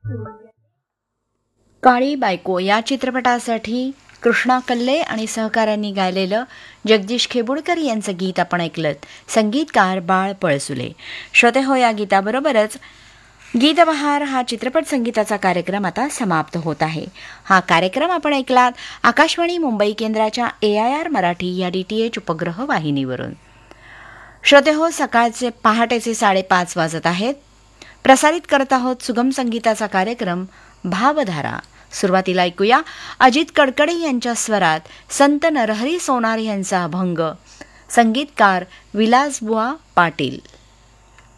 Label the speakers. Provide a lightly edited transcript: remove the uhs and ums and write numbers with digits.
Speaker 1: काळी बायको या चित्रपटासाठी कृष्णा कल्ले आणि सहकाऱ्यांनी गायलेलं जगदीश खेबुडकर यांचं गीत आपण ऐकलं. संगीतकार बाळ पळसुले. श्रोते हो, या गीताबरोबरच गीतबहार हा चित्रपट संगीताचा कार्यक्रम आता समाप्त होत आहे. हा कार्यक्रम आपण ऐकलात आकाशवाणी मुंबई केंद्राच्या AIR मराठी या DTH उपग्रह वाहिनीवरून. श्रोते हो, पहाटेचे 5:30 वाजत आहेत. प्रसारित करत आहोत सुगम संगीताचा कार्यक्रम भावधारा. सुरुवातीला ऐकूया अजित कडकडे यांच्या स्वरात संत नरहरी सोनार यांचा अभंग. संगीतकार विलासबुवा पाटील.